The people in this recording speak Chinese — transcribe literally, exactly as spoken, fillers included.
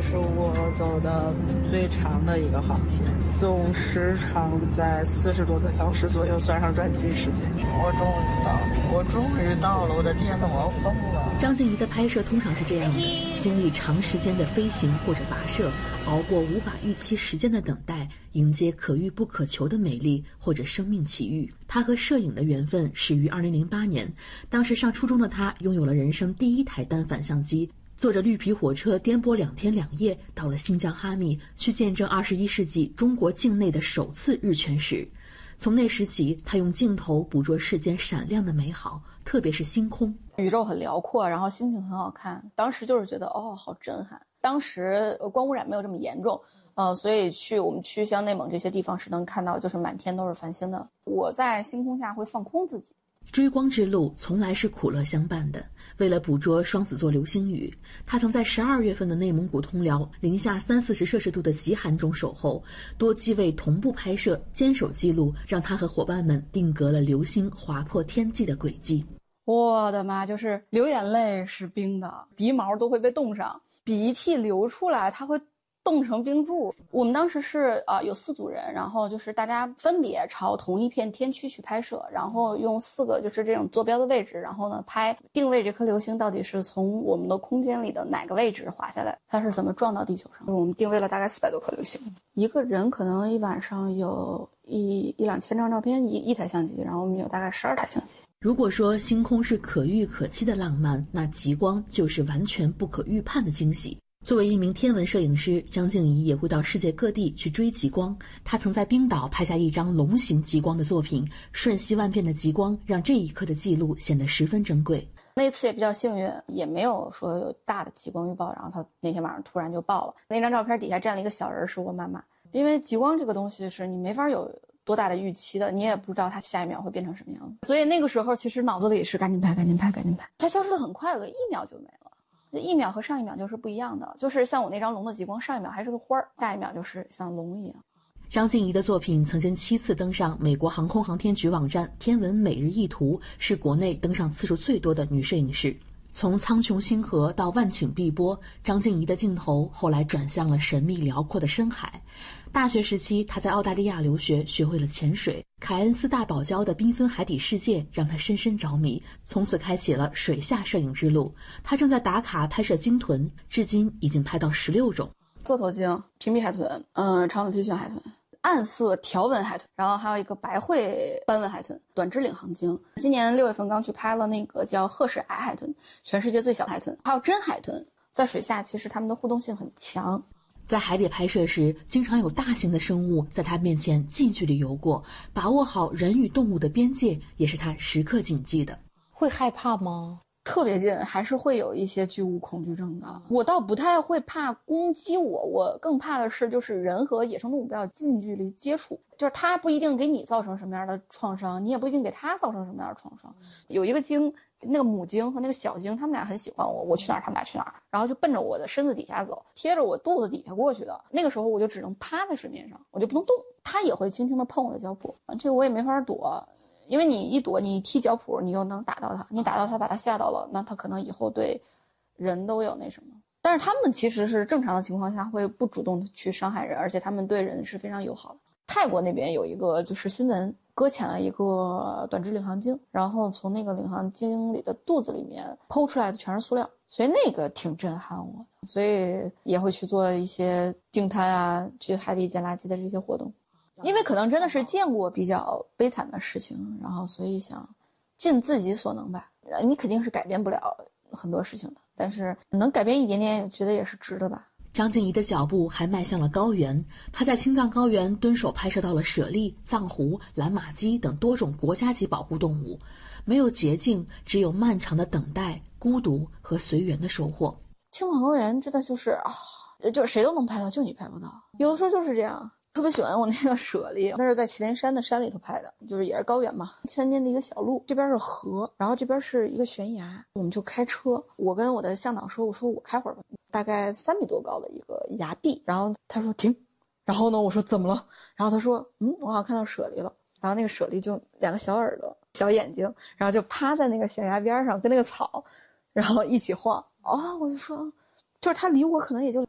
是我走的最长的一个航线，总时长在四十多个小时左右，算上转机时间。我终于到了，我终于到了，我的天哪，我要疯了！ 张静怡的拍摄通常是这样的：经历长时间的飞行或者跋涉，熬过无法预期时间的等待，迎接可遇不可求的美丽或者生命奇遇。她和摄影的缘分始于二零零八年，当时上初中的她拥有了人生第一台单反相机，坐着绿皮火车颠簸两天两夜，到了新疆哈密，去见证二十一世纪中国境内的首次日全食。从那时起，他用镜头捕捉世间闪亮的美好，特别是星空。 宇宙很辽阔，然后星星很好看，当时就是觉得哦，好震撼。当时光污染没有这么严重，呃，所以去我们去像内蒙这些地方是能看到就是满天都是繁星的。我在星空下会放空自己。 追光之路从来是苦乐相伴的。为了捕捉双子座流星雨，他曾在十二月份的内蒙古通辽零下三四十摄氏度的极寒中守候，多机位同步拍摄，坚守记录，让他和伙伴们定格了流星划破天际的轨迹。 我的妈，就是流眼泪是冰的，鼻毛都会被冻上，鼻涕流出来它会冻成冰柱。我们当时是呃有四组人，然后就是大家分别朝同一片天区去拍摄，然后用四个就是这种坐标的位置，然后呢拍定位这颗流星到底是从我们的空间里的哪个位置滑下来，它是怎么撞到地球上。我们定位了大概四百多颗流星，一个人可能一晚上有一一两千张照片，一一台相机，然后我们有大概十二台相机。 如果说星空是可遇可期的浪漫，那极光就是完全不可预判的惊喜。作为一名天文摄影师，张静怡也会到世界各地去追极光。她曾在冰岛拍下一张龙形极光的作品，瞬息万变的极光让这一刻的记录显得十分珍贵。 那次也比较幸运，也没有说有大的极光预报，然后它那天晚上突然就爆了。那张照片底下站了一个小人，是我妈妈。因为极光这个东西是你没法有多大的预期的，你也不知道它下一秒会变成什么样子，所以那个时候其实脑子里是赶紧拍赶紧拍赶紧拍。它消失的很快，有个一秒就没了，这一秒和上一秒就是不一样的，就是像我那张龙的极光，上一秒还是个花儿，下一秒就是像龙一样。 张静怡的作品曾经七次登上美国航空航天局网站天文每日一图，是国内登上次数最多的女摄影师。从苍穹星河到万顷碧波，张静怡的镜头后来转向了神秘辽阔的深海。大学时期，她在澳大利亚留学，学会了潜水。凯恩斯大堡礁的缤纷海底世界让她深深着迷，从此开启了水下摄影之路。她正在打卡拍摄鲸豚，至今已经拍到十六种。 座头鲸、屏蔽海豚、嗯，长尾飞旋海豚、暗色条纹海豚，然后还有一个白喙斑纹海豚、短肢领航鲸。今年六月份刚去拍了那个叫褐氏矮海豚，全世界最小海豚，还有真海豚。在水下其实它们的互动性很强。 在海里拍摄时，经常有大型的生物在他面前近距离游过，把握好人与动物的边界也是他时刻谨记的。 会害怕吗？ 特别近还是会有一些巨物恐惧症的。我倒不太会怕攻击我，我更怕的是就是人和野生动物不要近距离接触，就是它不一定给你造成什么样的创伤，你也不一定给它造成什么样的创伤。有一个鲸，那个母鲸和那个小鲸，他们俩很喜欢我，我去哪儿他们俩去哪儿，然后就奔着我的身子底下走，贴着我肚子底下过去的。那个时候我就只能趴在水面上，我就不能动，它也会轻轻地碰我的脚蹼，这个我也没法躲。因为你一躲，你踢脚蹼，你又能打到它，你打到它把它吓到了，那它可能以后对人都有那什么。但是他们其实是正常的情况下会不主动去伤害人，而且他们对人是非常友好的。泰国那边有一个就是新闻，搁浅了一个短肢领航鲸，然后从那个领航鲸里的肚子里面剖出来的全是塑料，所以那个挺震撼我的，所以也会去做一些净滩啊，去海底捡垃圾的这些活动。因为可能真的是见过比较悲惨的事情，然后所以想尽自己所能吧。你肯定是改变不了很多事情的，但是能改变一点点，觉得也是值得吧。 张静怡的脚步还迈向了高原，她在青藏高原蹲守拍摄到了猞猁、藏狐、蓝马鸡等多种国家级保护动物。没有捷径，只有漫长的等待、孤独和随缘的收获。 青藏高原真的就是啊，就是谁都能拍到，就你拍不到。有的时候就是这样。特别喜欢我那个猞猁，那是在祁连山的山里头拍的，就是也是高原嘛，山间的一个小路，这边是河，然后这边是一个悬崖，我们就开车，我跟我的向导说，我说我开会儿吧，大概三米多高的一个崖壁，然后他说停，然后呢我说怎么了，然后他说嗯我好像看到猞猁了，然后那个猞猁就两个小耳朵小眼睛，然后就趴在那个悬崖边上跟那个草然后一起晃，哦我就说就是他离我可能也就